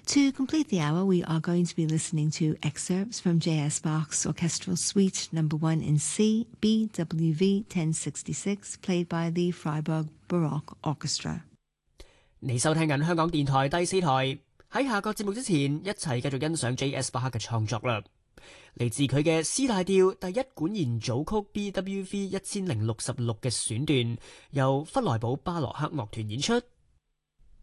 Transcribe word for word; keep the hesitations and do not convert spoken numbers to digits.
To complete the hour, we are going to be listening to excerpts from J S Bach's Orchestral Suite Number One in C, B W V ten sixty-six, played by the Freiburg Baroque Orchestra. 你收聽緊香港電台第四台，喺下個節目之前，一齊繼續欣賞 J S 巴克嘅創作啦。嚟自佢嘅 C 大調第一管弦組曲 B W V 一千零六十六嘅選段，由弗萊堡巴洛克樂團演出。